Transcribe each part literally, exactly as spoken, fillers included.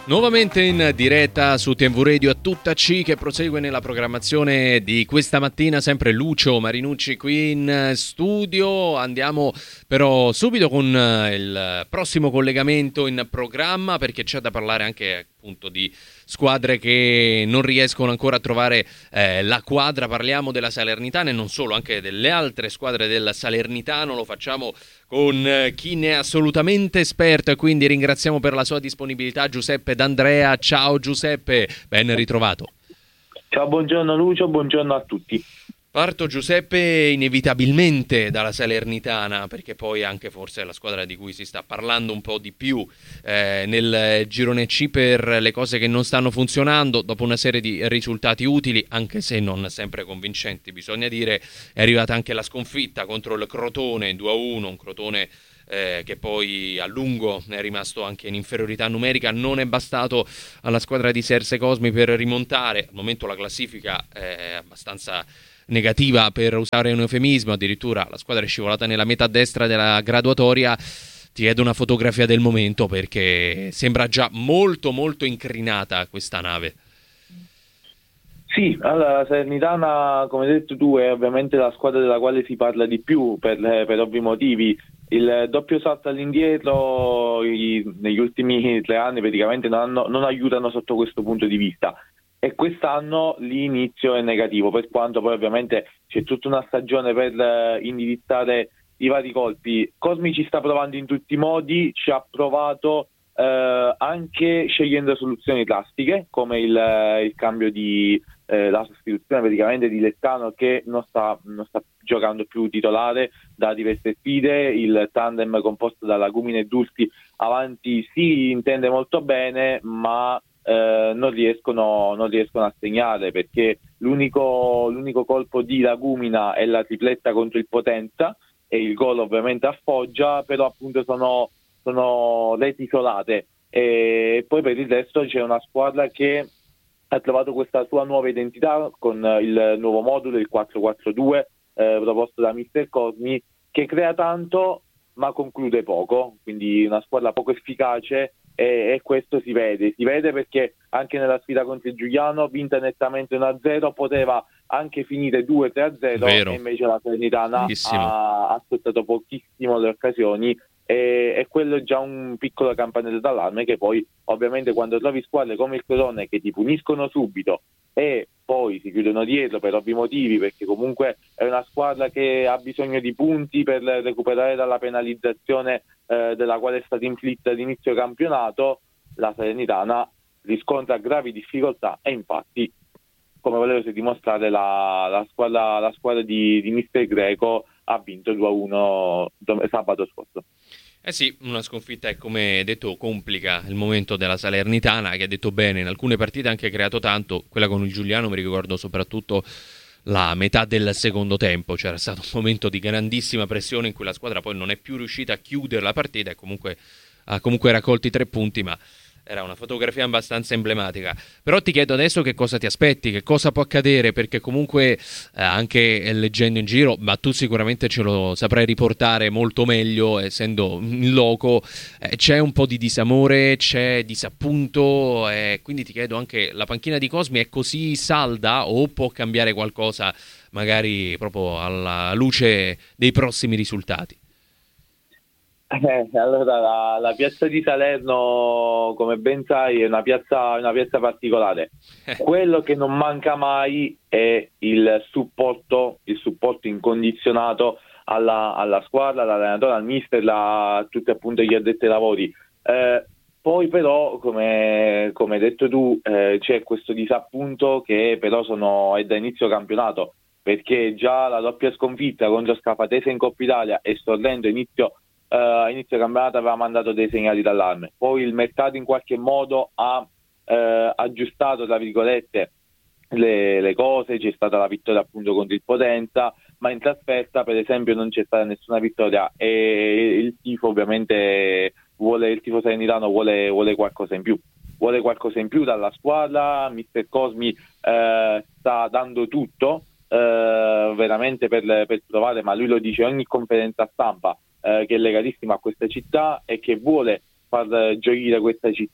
Nuovamente in diretta su T M V Radio a tutta C, che prosegue nella programmazione di questa mattina, sempre Lucio Marinucci qui in studio. Andiamo però subito con il prossimo collegamento in programma, perché c'è da parlare anche appunto di squadre che non riescono ancora a trovare eh, la quadra. Parliamo della Salernitana e non solo, anche delle altre squadre del Salernitano. Lo facciamo con eh, chi ne è assolutamente esperto, e quindi ringraziamo per la sua disponibilità Giuseppe D'Andrea. Ciao Giuseppe, ben ritrovato. Ciao, buongiorno Lucio, buongiorno a tutti. Parto Giuseppe inevitabilmente dalla Salernitana, perché poi anche forse è la squadra di cui si sta parlando un po' di più eh, nel girone C per le cose che non stanno funzionando. Dopo una serie di risultati utili, anche se non sempre convincenti, bisogna dire, è arrivata anche la sconfitta contro il Crotone due a uno, un Crotone Eh, che poi a lungo è rimasto anche in inferiorità numerica. Non è bastato alla squadra di Serse Cosmi per rimontare. Al momento la classifica è abbastanza negativa, per usare un eufemismo, addirittura la squadra è scivolata nella metà destra della graduatoria. Ti chiedo una fotografia del momento, perché sembra già molto molto incrinata questa nave. Sì, allora la Salernitana, come hai detto tu, è ovviamente la squadra della quale si parla di più per, per ovvi motivi. Il doppio salto all'indietro i, negli ultimi tre anni praticamente non, hanno, non aiutano sotto questo punto di vista, e quest'anno l'inizio è negativo, per quanto poi ovviamente c'è tutta una stagione per eh, indirizzare i vari colpi. Cosmi ci sta provando in tutti i modi, ci ha provato eh, anche scegliendo soluzioni drastiche, come il, il cambio di eh, la sostituzione praticamente di Lettano, che non sta, non sta giocando più titolare da diverse sfide. Il tandem composto da Lagumina e Dulci avanti si intende molto bene, ma eh, non riescono non riescono a segnare, perché l'unico, l'unico colpo di Lagumina è la tripletta contro il Potenza, e il gol ovviamente a Foggia, però appunto sono, sono reti isolate. E poi per il resto c'è una squadra che ha trovato questa sua nuova identità con il nuovo modulo, il quattro quattro due eh, proposto da mister Cosmi, che crea tanto ma conclude poco, quindi una squadra poco efficace, e, e questo si vede, si vede perché anche nella sfida contro il Giuliano, vinta nettamente uno a zero, poteva anche finire due tre a zero. Vero. E invece la Salernitana Bellissimo. ha, ha sfruttato pochissimo le occasioni, e, e quello è già un piccolo campanello d'allarme, che poi ovviamente quando trovi squadre come il Crotone che ti puniscono subito e poi si chiudono dietro per ovvi motivi, perché comunque è una squadra che ha bisogno di punti per recuperare dalla penalizzazione eh, della quale è stata inflitta all'inizio campionato, la Salernitana riscontra gravi difficoltà, e infatti, come volevo dimostrare, la, la squadra, la squadra di, di mister Greco ha vinto due a uno sabato scorso. Eh sì, una sconfitta che, come detto, complica il momento della Salernitana, che ha detto bene, in alcune partite ha anche creato tanto. Quella con il Giuliano mi ricordo soprattutto la metà del secondo tempo, c'era stato un momento di grandissima pressione in cui la squadra poi non è più riuscita a chiudere la partita, e comunque ha comunque raccolto i tre punti, ma era una fotografia abbastanza emblematica. Però ti chiedo adesso che cosa ti aspetti, che cosa può accadere, perché comunque eh, anche leggendo in giro, ma tu sicuramente ce lo saprai riportare molto meglio essendo in loco, eh, c'è un po' di disamore, c'è disappunto, eh, quindi ti chiedo anche, la panchina di Cosmi è così salda o può cambiare qualcosa magari proprio alla luce dei prossimi risultati? Eh, allora la, la piazza di Salerno, come ben sai, è una piazza, una piazza particolare. Quello che non manca mai è il supporto, il supporto incondizionato alla, alla squadra, all'allenatore, al mister, la, a tutti appunto gli addetti ai lavori. Eh, poi però, come, come hai detto tu, eh, c'è questo disappunto che però sono, è da inizio campionato, perché già la doppia sconfitta contro Scafatese in Coppa Italia e Sorrento inizio Uh, inizio campionato aveva mandato dei segnali d'allarme. Poi il mercato in qualche modo ha uh, aggiustato, tra virgolette, le, le cose. C'è stata la vittoria appunto contro il Potenza, ma in trasferta per esempio non c'è stata nessuna vittoria, e il tifo ovviamente vuole, il tifo salernitano vuole, vuole qualcosa in più vuole qualcosa in più dalla squadra. mister Cosmi uh, sta dando tutto uh, veramente per, per provare, ma lui lo dice ogni conferenza stampa, Eh, che è legatissima a questa città e che vuole far gioire questa città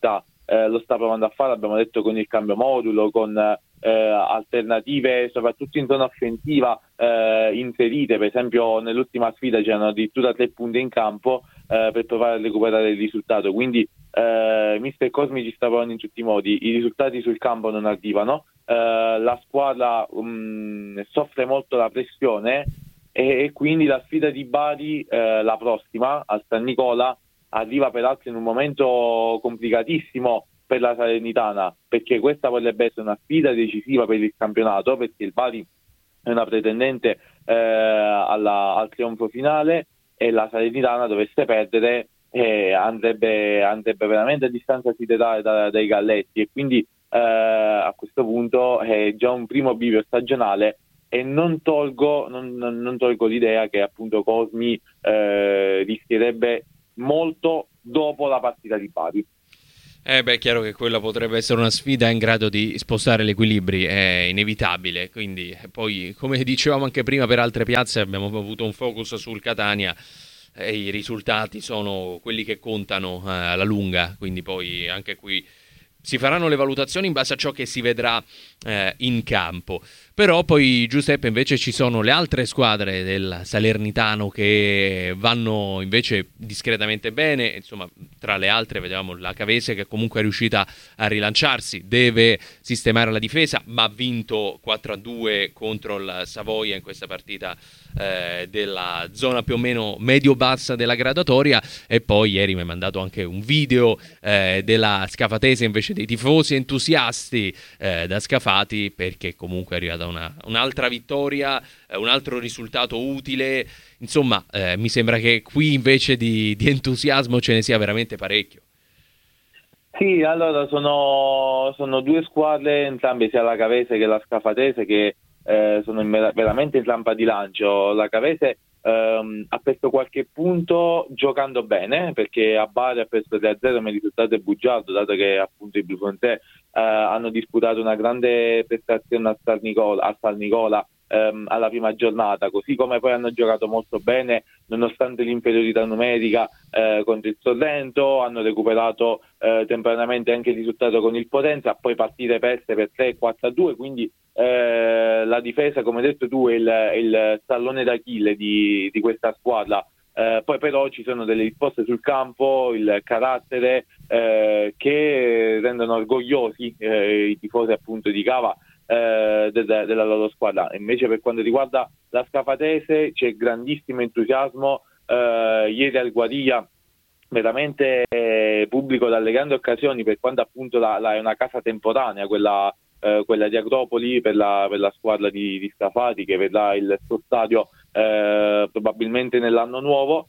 eh, lo sta provando a fare, abbiamo detto, con il cambio modulo, con eh, alternative soprattutto in zona offensiva eh, inserite. Per esempio nell'ultima sfida c'erano addirittura tre punte in campo eh, per provare a recuperare il risultato, quindi eh, mister Cosmi ci sta provando in tutti i modi, i risultati sul campo non arrivano, eh, la squadra um, soffre molto la pressione e, e quindi la sfida di Bari, eh, la prossima al San Nicola, arriva peraltro in un momento complicatissimo per la Salernitana, perché questa potrebbe essere una sfida decisiva per il campionato, perché il Bari è una pretendente eh, alla, al trionfo finale e la Salernitana dovesse perdere eh, andrebbe, andrebbe veramente a distanza siderale da, dai Galletti, e quindi eh, a questo punto è già un primo bivio stagionale. E non tolgo, non, non tolgo l'idea che appunto Cosmi eh, rischierebbe molto dopo la partita di Bari. Eh beh, è chiaro che quella potrebbe essere una sfida in grado di spostare gli equilibri, è inevitabile, quindi poi, come dicevamo anche prima, per altre piazze abbiamo avuto un focus sul Catania e i risultati sono quelli che contano eh, alla lunga, quindi poi anche qui si faranno le valutazioni in base a ciò che si vedrà eh, in campo. Però poi, Giuseppe, invece ci sono le altre squadre del Salernitano che vanno invece discretamente bene. Insomma, tra le altre vediamo la Cavese, che comunque è riuscita a rilanciarsi, deve sistemare la difesa, ma ha vinto quattro a due contro il Savoia in questa partita eh, della zona più o meno medio-bassa della gradatoria. E poi ieri mi ha mandato anche un video eh, della Scafatese, invece dei tifosi entusiasti eh, da Scafati, perché comunque è arrivata una, un'altra vittoria, eh, un altro risultato utile. Insomma, eh, mi sembra che qui invece di, di entusiasmo ce ne sia veramente parecchio. Sì, allora sono, sono due squadre, entrambe, sia la Cavese che la Scafatese, che eh, sono in mer- veramente in rampa di lancio. La Cavese ehm, ha perso qualche punto giocando bene, perché a Bari ha perso tre a zero, ma il risultato è bugiardo, dato che appunto i Blufonte eh, hanno disputato una grande prestazione a San Nicola, a San Nicola ehm, alla prima giornata, così come poi hanno giocato molto bene nonostante l'inferiorità numerica eh, contro il Sorrento, hanno recuperato eh, temporaneamente anche il risultato con il Potenza, poi partite perse per tre quattro a due, quindi eh, la difesa, come hai detto tu, è il, è il tallone d'Achille di, di questa squadra. Eh, poi però ci sono delle risposte sul campo, il carattere eh, che rendono orgogliosi eh, i tifosi appunto di Cava eh, de- de- della loro squadra. Invece per quanto riguarda la Scafatese c'è grandissimo entusiasmo. Eh, ieri al Guadiglia veramente eh, pubblico dalle grandi occasioni, per quanto appunto la, la è una casa temporanea quella, eh, quella di Agropoli per la, per la squadra di, di Scafati, che vedrà il suo stadio eh, probabilmente nell'anno nuovo.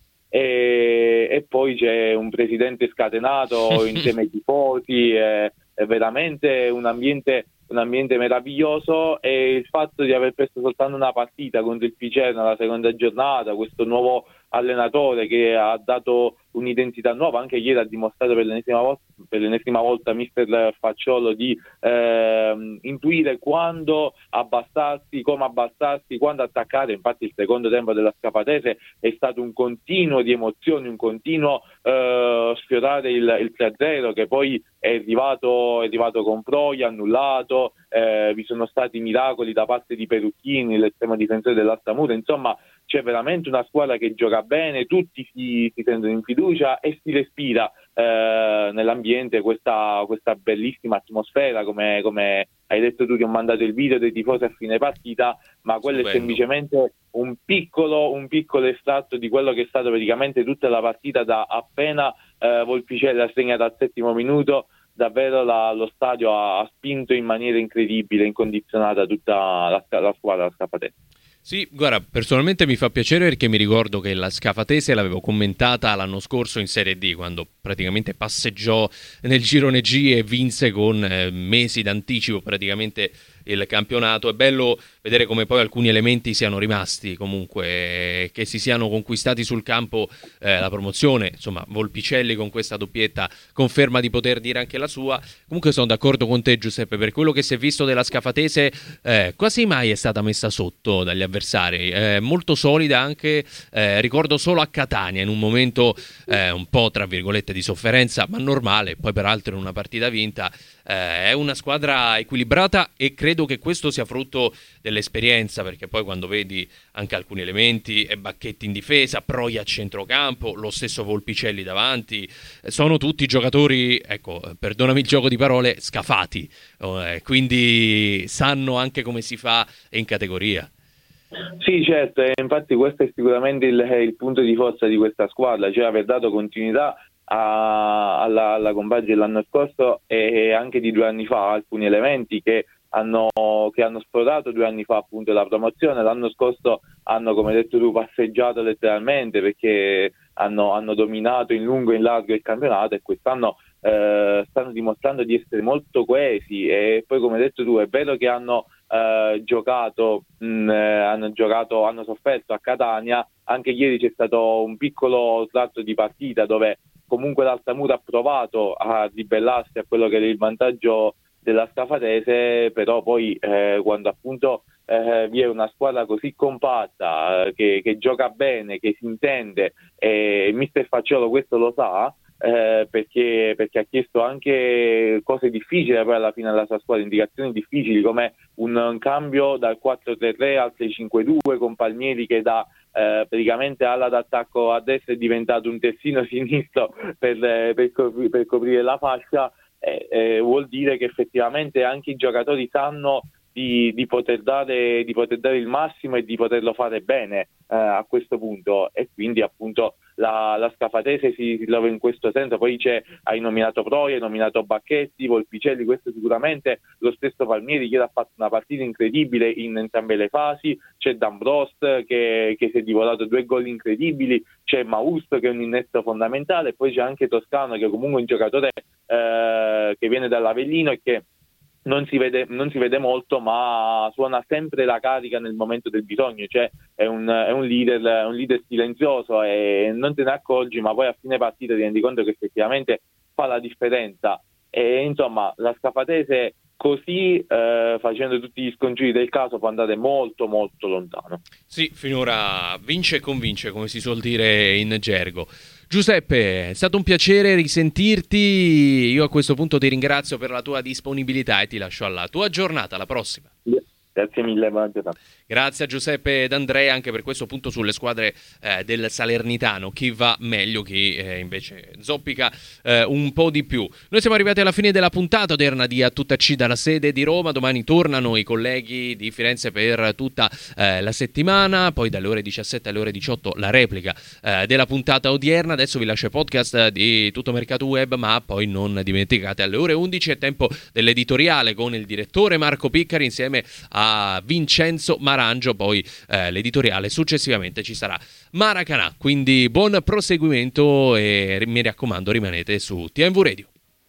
E, e poi c'è un presidente scatenato insieme ai tifosi, è, è veramente un ambiente un ambiente meraviglioso, e il fatto di aver perso soltanto una partita contro il Picerno alla seconda giornata, questo nuovo allenatore che ha dato un'identità nuova, anche ieri ha dimostrato per l'ennesima volta, per l'ennesima volta mister Facciolo di eh, intuire quando abbassarsi, come abbassarsi, quando attaccare. Infatti il secondo tempo della Scafatese è stato un continuo di emozioni, un continuo eh, sfiorare il, il tre a zero, che poi è arrivato, è arrivato con Proia, annullato, eh, vi sono stati miracoli da parte di Perucchini, l'estremo difensore dell'Altamura. Insomma, c'è veramente una squadra che gioca bene, tutti si, si sentono in fiducia e si respira eh, nell'ambiente questa, questa bellissima atmosfera. Come, come hai detto tu, ti ho mandato il video dei tifosi a fine partita, ma quello Stupendo. È semplicemente un piccolo, un piccolo estratto di quello che è stato praticamente tutta la partita, da appena eh, Volpicelli ha segnato al settimo minuto. Davvero la, lo stadio ha, ha spinto in maniera incredibile, incondizionata tutta la, la squadra, la Scafatese. Sì, guarda, personalmente mi fa piacere, perché mi ricordo che la Scafatese l'avevo commentata l'anno scorso in Serie D, quando praticamente passeggiò nel girone G e vinse con eh, mesi d'anticipo praticamente il campionato. È bello vedere come poi alcuni elementi siano rimasti comunque, che si siano conquistati sul campo eh, la promozione. Insomma, Volpicelli con questa doppietta conferma di poter dire anche la sua. Comunque sono d'accordo con te, Giuseppe, per quello che si è visto della Scafatese, eh, quasi mai è stata messa sotto dagli avversari, eh, molto solida anche, eh, ricordo solo a Catania in un momento eh, un po' tra virgolette di sofferenza, ma normale, poi peraltro in una partita vinta. Eh, è una squadra equilibrata e credo che questo sia frutto dell'esperienza, perché poi quando vedi anche alcuni elementi, e Bacchetti in difesa, Proia a centrocampo, lo stesso Volpicelli davanti, eh, sono tutti giocatori, ecco, perdonami il gioco di parole, scafati, eh, quindi sanno anche come si fa in categoria. Sì, certo, e infatti questo è sicuramente il, il punto di forza di questa squadra, cioè aver dato continuità a, alla, alla compagine dell'anno scorso e anche di due anni fa, alcuni elementi che hanno, che hanno sfiorato due anni fa appunto la promozione. L'anno scorso hanno, come hai detto tu, passeggiato letteralmente, perché hanno, hanno dominato in lungo e in largo il campionato, e quest'anno eh, stanno dimostrando di essere molto coesi. E poi, come hai detto tu, è vero che hanno Uh, giocato, mh, hanno giocato, hanno sofferto a Catania. Anche ieri c'è stato un piccolo tratto di partita dove comunque l'Altamura ha provato a ribellarsi a quello che era il vantaggio della Scafatese, però poi eh, quando appunto eh, vi è una squadra così compatta, eh, che, che gioca bene, che si intende, e mister Facciolo questo lo sa, Eh, perché, perché ha chiesto anche cose difficili poi alla fine alla sua squadra, indicazioni difficili come un, un cambio dal quattro tre tre al sei cinque due con Palmieri che da eh, praticamente ala d'attacco a destra è diventato un terzino sinistro per, per, copri- per coprire la fascia. Eh, eh, vuol dire che effettivamente anche i giocatori sanno Di, di poter dare di poter dare il massimo e di poterlo fare bene eh, a questo punto, e quindi appunto la, la Scafatese si, si trova in questo senso. Poi c'è, hai nominato Proia, hai nominato Bacchetti, Volpicelli, questo sicuramente, lo stesso Palmieri che ha fatto una partita incredibile in entrambe le fasi, c'è D'Ambrost che, che si è divorato due gol incredibili, c'è Mausto che è un innesto fondamentale, e poi c'è anche Toscano che è comunque un giocatore eh, che viene dall'Avellino e che Non si, vede, non si vede molto, ma suona sempre la carica nel momento del bisogno, cioè è un, è un leader, un leader silenzioso, e non te ne accorgi, ma poi a fine partita ti rendi conto che effettivamente fa la differenza. E insomma la Scafatese così, eh, facendo tutti gli scongiuri del caso, può andare molto molto lontano. Sì, finora vince e convince, come si suol dire in gergo. Giuseppe, è stato un piacere risentirti. Io a questo punto ti ringrazio per la tua disponibilità e ti lascio alla tua giornata. Alla prossima. Grazie mille, buona giornata. Grazie a Giuseppe D'Andrea anche per questo punto sulle squadre eh, del Salernitano, chi va meglio, chi eh, invece zoppica eh, un po' di più. Noi siamo arrivati alla fine della puntata odierna di A Tutta C dalla sede di Roma. Domani tornano i colleghi di Firenze per tutta eh, la settimana, poi dalle ore diciassette alle ore diciotto la replica eh, della puntata odierna. Adesso vi lascio il podcast di Tutto Mercato Web, ma poi non dimenticate alle ore undici è tempo dell'editoriale con il direttore Marco Piccari insieme a Vincenzo Marangio, poi eh, l'editoriale successivamente ci sarà Maracanà, quindi buon proseguimento e mi raccomando rimanete su T M V Radio.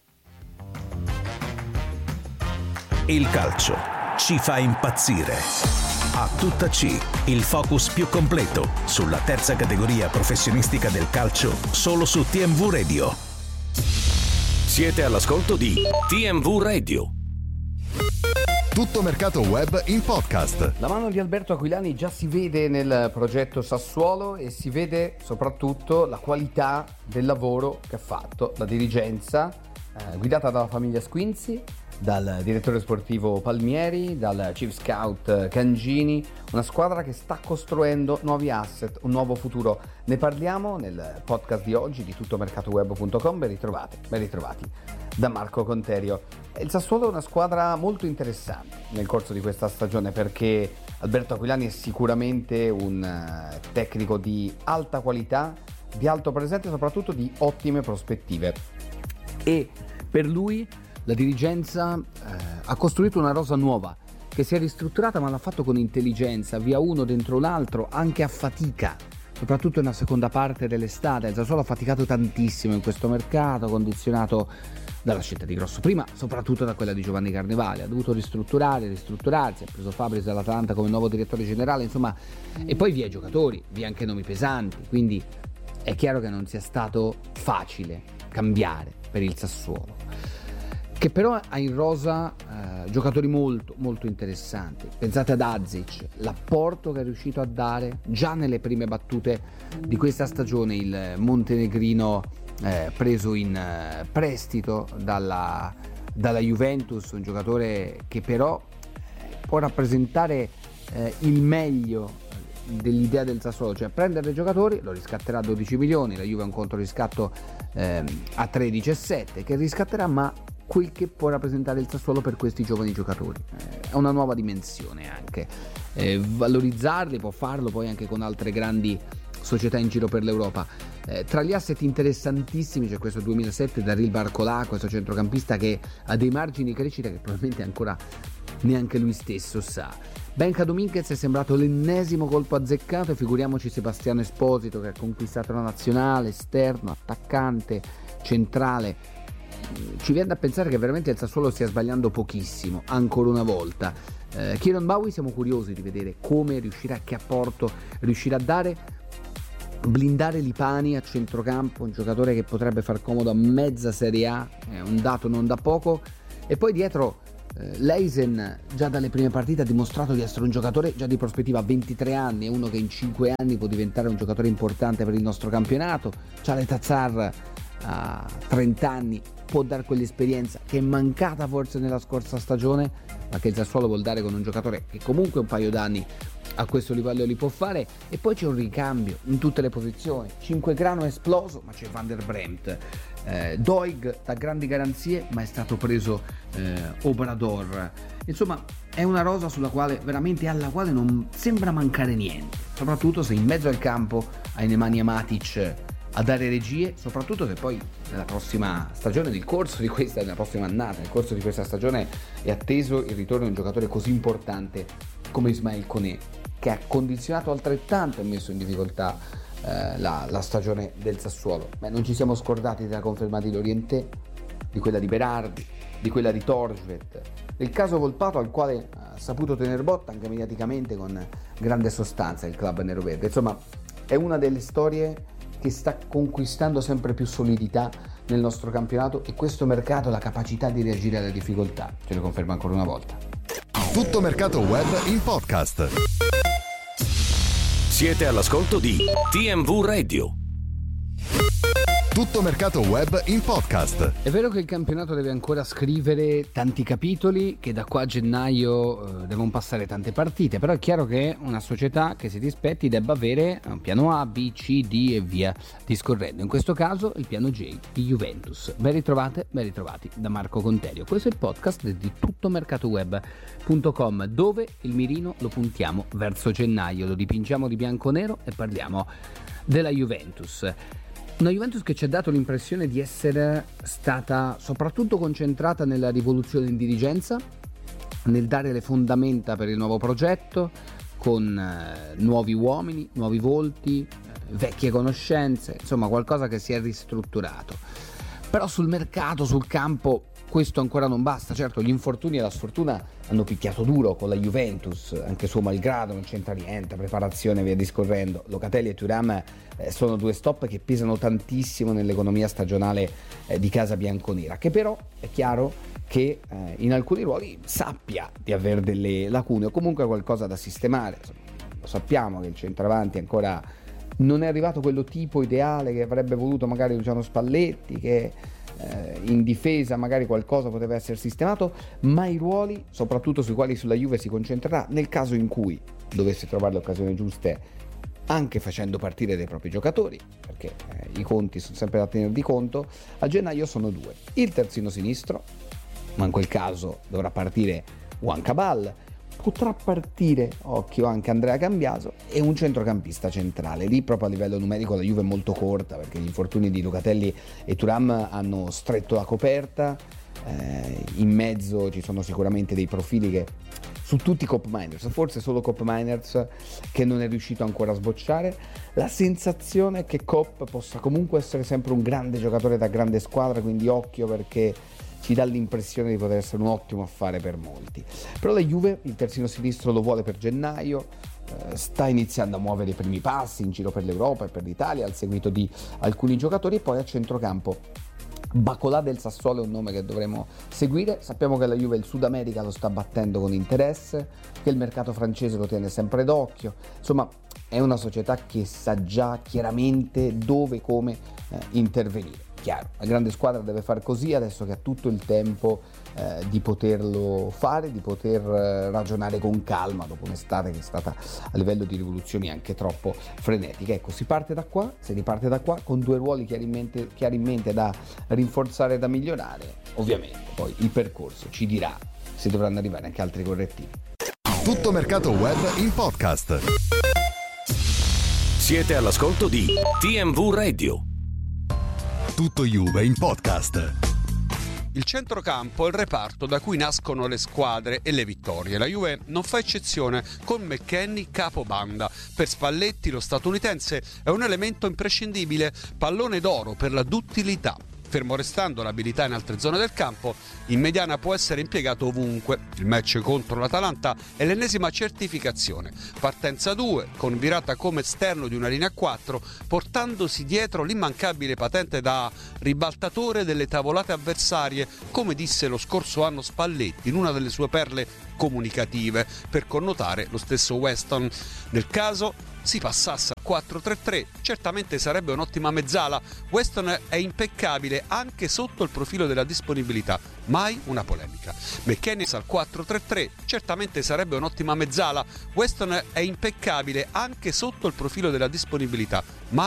Il calcio ci fa impazzire. A Tutta C, il focus più completo sulla terza categoria professionistica del calcio, solo su T M V Radio. Siete all'ascolto di T M V Radio. Tutto Mercato Web in podcast. La mano di Alberto Aquilani già si vede nel progetto Sassuolo e si vede soprattutto la qualità del lavoro che ha fatto la dirigenza eh, guidata dalla famiglia Squinzi, dal direttore sportivo Palmieri, dal chief scout Cangini, una squadra che sta costruendo nuovi asset, un nuovo futuro. Ne parliamo nel podcast di oggi di tuttomercatoweb punto com. Ben ritrovate, ben ritrovati da Marco Conterio. Il Sassuolo è una squadra molto interessante nel corso di questa stagione, perché Alberto Aquilani è sicuramente un tecnico di alta qualità, di alto presente e soprattutto di ottime prospettive. E per lui la dirigenza eh, ha costruito una rosa nuova che si è ristrutturata, ma l'ha fatto con intelligenza, via uno dentro l'altro, anche a fatica, soprattutto nella seconda parte dell'estate. Il Sassuolo ha faticato tantissimo in questo mercato, condizionato dalla scelta di Grosso, prima soprattutto da quella di Giovanni Carnevale. Ha dovuto ristrutturare, ristrutturarsi, ha preso Fabris dall'Atalanta come nuovo direttore generale, insomma, e poi via i giocatori, via anche nomi pesanti, quindi è chiaro che non sia stato facile cambiare per il Sassuolo, che però ha in rosa eh, giocatori molto molto interessanti. Pensate ad Azic, l'apporto che è riuscito a dare già nelle prime battute di questa stagione il montenegrino eh, preso in eh, prestito dalla, dalla Juventus, un giocatore che però eh, può rappresentare eh, il meglio dell'idea del Sassuolo, cioè prendere i giocatori, lo riscatterà a dodici milioni, la Juve ha un controriscatto eh, a tredici virgola sette che riscatterà, ma quel che può rappresentare il Sassuolo per questi giovani giocatori eh, è una nuova dimensione anche, eh, valorizzarli può farlo poi anche con altre grandi società in giro per l'Europa. Eh, tra gli asset interessantissimi c'è questo duemilasette Daryl Barcolà, questo centrocampista che ha dei margini di crescita che probabilmente ancora neanche lui stesso sa. Benca Dominguez è sembrato l'ennesimo colpo azzeccato, e figuriamoci Sebastiano Esposito, che ha conquistato la nazionale, esterno, attaccante, centrale. Ci viene da pensare che veramente il Sassuolo stia sbagliando pochissimo, ancora una volta. eh, Kieron Bowie siamo curiosi di vedere come riuscirà, che apporto riuscirà a dare, blindare Lipani a centrocampo, un giocatore che potrebbe far comodo a mezza Serie A, è un dato non da poco. E poi dietro eh, Leisen già dalle prime partite ha dimostrato di essere un giocatore già di prospettiva, a ventitré anni, è uno che in cinque anni può diventare un giocatore importante per il nostro campionato. Ciale Tazzar a trenta anni può dare quell'esperienza che è mancata forse nella scorsa stagione, ma che il Sassuolo vuol dare con un giocatore che comunque un paio d'anni a questo livello li può fare. E poi c'è un ricambio in tutte le posizioni. Cinquegrano è esploso, ma c'è Van der Bremt. eh, Doig da grandi garanzie, ma è stato preso eh, Obrador. Insomma, è una rosa sulla quale veramente alla quale non sembra mancare niente, soprattutto se in mezzo al campo hai Nemanja Matic a dare regie, soprattutto se poi nella prossima stagione, nel corso di questa, nella prossima annata, nel corso di questa stagione è atteso il ritorno di un giocatore così importante come Ismail Koné, che ha condizionato altrettanto e messo in difficoltà eh, la, la stagione del Sassuolo. Ma non ci siamo scordati della conferma di Lorientè, di quella di Berardi, di quella di Torjvet, del caso Volpato, al quale ha saputo tener botta anche mediaticamente con grande sostanza il club neroverde. Insomma, è una delle storie che sta conquistando sempre più solidità nel nostro campionato, e questo mercato ha la capacità di reagire alle difficoltà, ce lo conferma ancora una volta. Tutto Mercato Web in podcast. Siete all'ascolto di T M V Radio. Tutto Mercato Web in podcast. È vero che il campionato deve ancora scrivere tanti capitoli, che da qua a gennaio eh, devono passare tante partite, però è chiaro che una società che si dispetti debba avere un piano A, B, C, D e via discorrendo. In questo caso il piano J di Juventus. Ben ritrovate, ben ritrovati da Marco Conterio. Questo è il podcast di tutto mercato web punto com, dove il mirino lo puntiamo verso gennaio, lo dipingiamo di bianco-nero e parliamo della Juventus. Una Juventus che ci ha dato l'impressione di essere stata soprattutto concentrata nella rivoluzione in dirigenza, nel dare le fondamenta per il nuovo progetto, con eh, nuovi uomini, nuovi volti, eh, vecchie conoscenze, insomma qualcosa che si è ristrutturato. Però sul mercato, sul campo, questo ancora non basta. Certo, gli infortuni e la sfortuna hanno picchiato duro con la Juventus, anche suo malgrado, non c'entra niente, preparazione via discorrendo. Locatelli e Thuram eh, sono due stop che pesano tantissimo nell'economia stagionale eh, di casa bianconera, che però è chiaro che eh, in alcuni ruoli sappia di avere delle lacune o comunque qualcosa da sistemare. Lo sappiamo che il centravanti ancora non è arrivato quello tipo ideale che avrebbe voluto magari Luciano Spalletti, che eh, in difesa magari qualcosa poteva essere sistemato, ma i ruoli, soprattutto sui quali sulla Juve si concentrerà nel caso in cui dovesse trovare le occasioni giuste, anche facendo partire dei propri giocatori, perché eh, i conti sono sempre da tenere di conto, a gennaio sono due: il terzino sinistro, ma in quel caso dovrà partire Juan Cabal, potrà partire, occhio, anche Andrea Cambiaso, e un centrocampista centrale. Lì proprio a livello numerico la Juve è molto corta, perché gli infortuni di Locatelli e Thuram hanno stretto la coperta, eh, in mezzo ci sono sicuramente dei profili che su tutti i Cop Miners, forse solo Cop Miners che non è riuscito ancora a sbocciare. La sensazione è che Cop possa comunque essere sempre un grande giocatore da grande squadra, quindi occhio, perché ci dà l'impressione di poter essere un ottimo affare per molti. Però la Juve il terzino sinistro lo vuole per gennaio, eh, sta iniziando a muovere i primi passi in giro per l'Europa e per l'Italia al seguito di alcuni giocatori, e poi a centrocampo Bacolà del Sassuolo è un nome che dovremo seguire. Sappiamo che la Juve il Sud America lo sta battendo con interesse, che il mercato francese lo tiene sempre d'occhio, insomma è una società che sa già chiaramente dove e come eh, intervenire. Chiaro, la grande squadra deve fare così adesso che ha tutto il tempo eh, di poterlo fare, di poter eh, ragionare con calma dopo un'estate che è stata a livello di rivoluzioni anche troppo frenetica. Ecco, si parte da qua, si riparte da qua con due ruoli chiaramente, chiaramente da rinforzare e da migliorare. Ovviamente poi il percorso ci dirà se dovranno arrivare anche altri correttivi. Tutto mercato web in podcast. Siete all'ascolto di T M V Radio. Tutto Juve in podcast. Il centrocampo è il reparto da cui nascono le squadre e le vittorie. La Juve non fa eccezione con McKennie capobanda. Per Spalletti lo statunitense è un elemento imprescindibile, pallone d'oro per la duttilità. Fermo restando l'abilità in altre zone del campo, in mediana può essere impiegato ovunque. Il match contro l'Atalanta è l'ennesima certificazione. Partenza due, con virata come esterno di una linea quattro, portandosi dietro l'immancabile patente da ribaltatore delle tavolate avversarie, come disse lo scorso anno Spalletti in una delle sue perle comunicative, per connotare lo stesso Weston. Nel caso si passasse a quattro tre tre, certamente sarebbe un'ottima mezzala. Weston è impeccabile anche sotto il profilo della disponibilità, mai una polemica. McKennie al quattro tre tre, certamente sarebbe un'ottima mezzala. Weston è impeccabile anche sotto il profilo della disponibilità, mai